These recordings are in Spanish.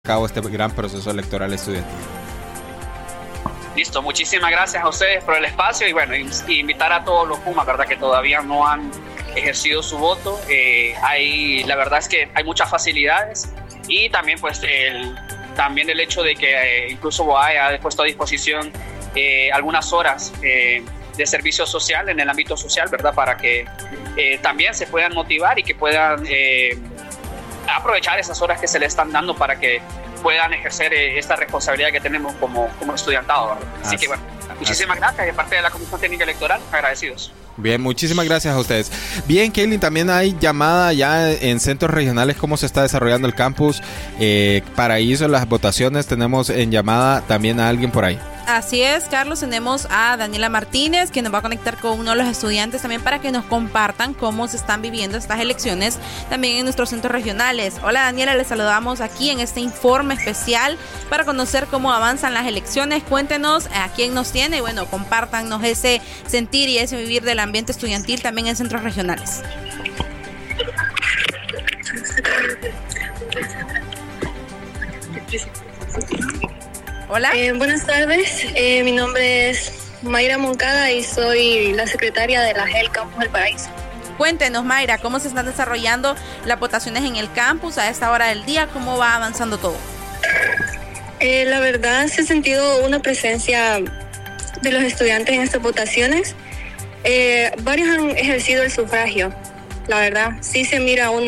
cabo este gran proceso electoral estudiantil. Listo, muchísimas gracias a ustedes por el espacio y bueno, invitar a todos los Pumas, ¿verdad?, que todavía no han ejercido su voto. La verdad es que hay muchas facilidades y también pues también el hecho de que incluso BOAE ha puesto a disposición algunas horas de servicio social en el ámbito social, ¿verdad?, para que también se puedan motivar y que puedan aprovechar esas horas que se les están dando para que puedan ejercer esta responsabilidad que tenemos como estudiantado, ¿verdad? Así que bueno, muchísimas gracias de parte de la Comisión Técnica Electoral, agradecidos. Bien, muchísimas gracias a ustedes. Bien, Kaylin, también hay llamada ya en centros regionales, cómo se está desarrollando el campus. Paraíso, las votaciones, tenemos en llamada también a alguien por ahí. Así es, Carlos, tenemos a Daniela Martínez, que nos va a conectar con uno de los estudiantes también para que nos compartan cómo se están viviendo estas elecciones también en nuestros centros regionales. Hola Daniela, les saludamos aquí en este informe especial para conocer cómo avanzan las elecciones. Cuéntenos a quién nos tiene y bueno, compártanos ese sentir y ese vivir del ambiente estudiantil también en centros regionales. Hola. Buenas tardes, mi nombre es Mayra Moncada y soy la secretaria de la GEL Campus del Paraíso. Cuéntenos, Mayra, ¿cómo se están desarrollando las votaciones en el campus a esta hora del día? ¿Cómo va avanzando todo? La verdad, se ha sentido una presencia de los estudiantes en estas votaciones. Varios han ejercido el sufragio, la verdad. Sí se mira un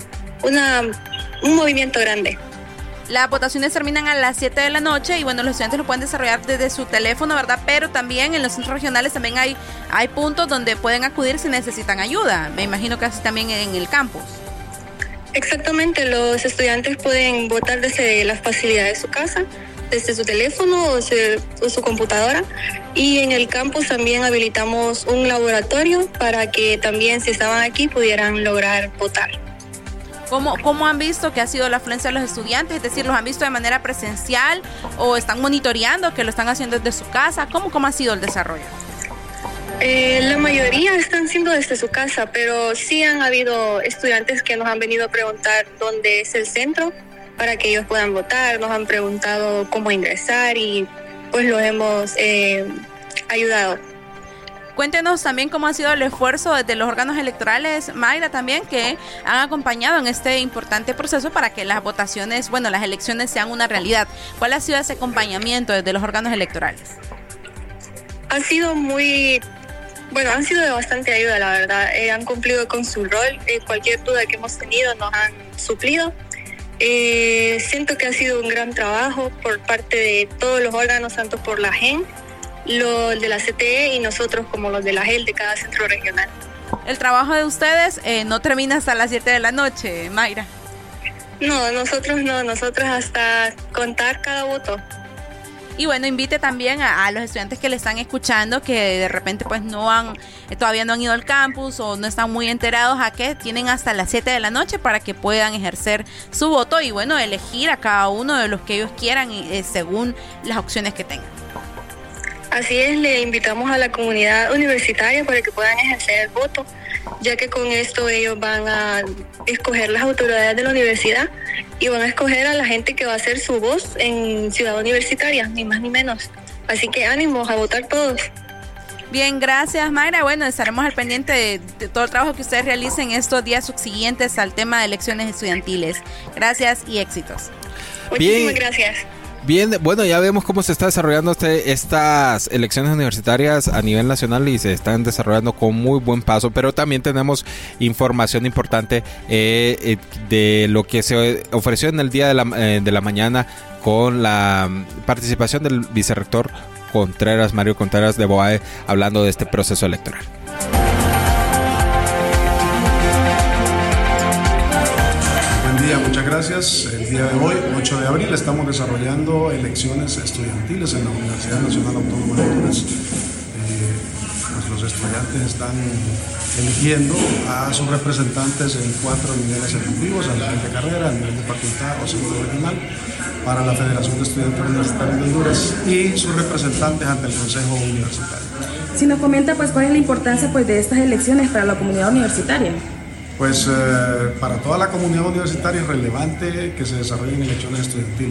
movimiento grande. Las votaciones terminan a las 7 de la noche y bueno, los estudiantes lo pueden desarrollar desde su teléfono, ¿verdad? Pero también en los centros regionales también hay puntos donde pueden acudir si necesitan ayuda. Me imagino que así también en el campus. Exactamente, los estudiantes pueden votar desde las facilidades de su casa, desde su teléfono o su computadora. Y en el campus también habilitamos un laboratorio para que también, si estaban aquí, pudieran lograr votar. ¿Cómo han visto que ha sido la afluencia de los estudiantes? Es decir, ¿los han visto de manera presencial o están monitoreando que lo están haciendo desde su casa? ¿Cómo ha sido el desarrollo? La mayoría están siendo desde su casa, pero sí han habido estudiantes que nos han venido a preguntar dónde es el centro para que ellos puedan votar. Nos han preguntado cómo ingresar y pues los hemos ayudado. Cuéntenos también cómo ha sido el esfuerzo desde los órganos electorales, Mayra, también, que han acompañado en este importante proceso para que las votaciones, las elecciones sean una realidad. ¿Cuál ha sido ese acompañamiento desde los órganos electorales? Han sido de bastante ayuda, la verdad. Han cumplido con su rol. Cualquier duda que hemos tenido nos han suplido. Siento que ha sido un gran trabajo por parte de todos los órganos, tanto por la GEN, los de la CTE y nosotros como los de la GEL de cada centro regional. El trabajo de ustedes no termina hasta las 7 de la noche, Mayra. No, nosotros hasta contar cada voto. Y bueno, invite también a los estudiantes que le están escuchando que de repente pues todavía no han ido al campus o no están muy enterados, a que tienen hasta las 7 de la noche para que puedan ejercer su voto y bueno, elegir a cada uno de los que ellos quieran según las opciones que tengan. Así es, le invitamos a la comunidad universitaria para que puedan ejercer el voto, ya que con esto ellos van a escoger las autoridades de la universidad y van a escoger a la gente que va a hacer su voz en Ciudad Universitaria, ni más ni menos. Así que ánimos a votar todos. Bien, gracias, Mayra. Bueno, estaremos al pendiente de todo el trabajo que ustedes realicen estos días subsiguientes al tema de elecciones estudiantiles. Gracias y éxitos. Muchísimas gracias. Bien, bueno, ya vemos cómo se está desarrollando estas elecciones universitarias a nivel nacional y se están desarrollando con muy buen paso, pero también tenemos información importante de lo que se ofreció en el día de la mañana con la participación del vicerrector Mario Contreras de BOAE, hablando de este proceso electoral. Muchas gracias. El día de hoy, 8 de abril, estamos desarrollando elecciones estudiantiles en la Universidad Nacional Autónoma de Honduras. Los estudiantes están eligiendo a sus representantes en 4 niveles ejecutivos, a nivel de carrera, a nivel de facultad o centro regional, para la Federación de Estudiantes Universitarios de Honduras y sus representantes ante el Consejo Universitario. Si nos comenta, cuál es la importancia de estas elecciones para la comunidad universitaria. Pues para toda la comunidad universitaria es relevante que se desarrollen elecciones estudiantiles.